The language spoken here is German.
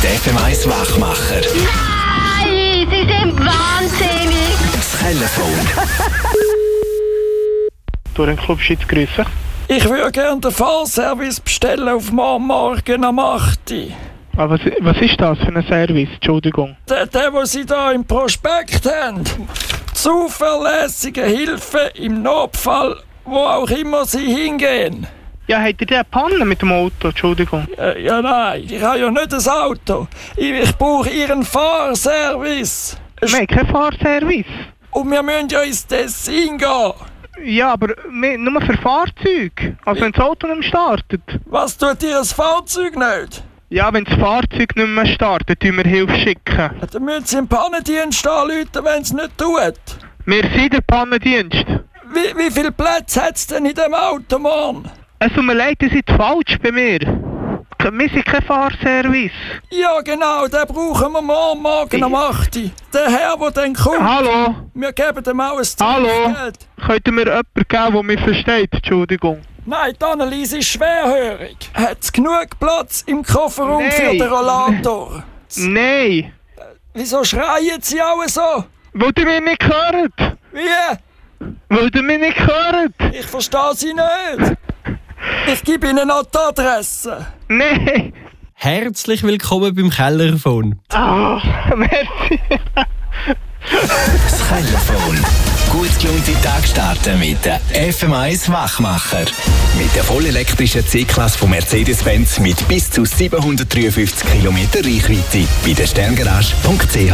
Der FM1 Wachmacher. Nein, Sie sind wahnsinnig. Das Telefon. Durch den Club Schütz grüßen. Ich würde gerne den Fahrservice bestellen auf morgen am 8. Aber was ist das für ein Service? Entschuldigung. Der, den Sie da im Prospekt haben. Zuverlässige Hilfe im Notfall, wo auch immer Sie hingehen. Ja, habt ihr eine Panne mit dem Auto? Entschuldigung. Ja, nein, ich habe ja nicht ein Auto. Ich brauche Ihren Fahrservice. Wir haben keinen Fahrservice. Und wir müssen ja ins Tessin gehen. Ja, aber nur für Fahrzeuge. Also wenn das Auto nicht mehr startet. Was tut Ihr Fahrzeug nicht? Ja, wenn das Fahrzeug nicht mehr startet, tun wir Hilfe schicken. Dann müssen Sie im Pannendienst anrufen, wenn es nicht tut. Wir sind der Pannendienst. Wie viele Plätze hat es denn in dem Auto, Mann? Es tut mir leid, ihr seid falsch bei mir. Wir sind kein Fahrservice. Ja, genau, den brauchen wir morgen am 8. Der Herr, der dann kommt. Hallo? Wir geben ihm auch ein Hallo? Geld. Könnt ihr mir jemanden geben, der mich versteht? Entschuldigung. Nein, die Anneliese ist schwerhörig. Hat es genug Platz im Kofferraum Nein. für den Rollator? Nein. Wieso schreien Sie alle so? Weil ihr mich nicht hört. Wie? Weil ihr mich nicht hört. Ich verstehe Sie nicht. Ich gebe Ihnen noch die Adresse. Nein. Herzlich willkommen beim Kellerfon. Ah, merci. Das Telefon. Gut gelaunte Tag starten mit der FM1 Wachmacher. Mit der vollelektrischen C-Klasse von Mercedes-Benz mit bis zu 753 km Reichweite. Bei der Sterngarage.ch